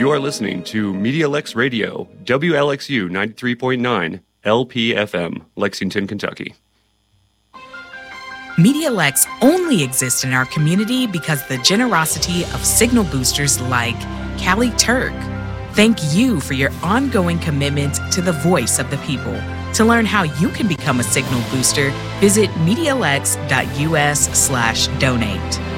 You are listening to MediaLex Radio, WLXU 93.9, LPFM, Lexington, Kentucky. MediaLex only exists in our community because of the generosity of signal boosters like Callie Turk. Thank you for your ongoing commitment to the voice of the people. To learn how you can become a signal booster, visit MediaLex.us/donate.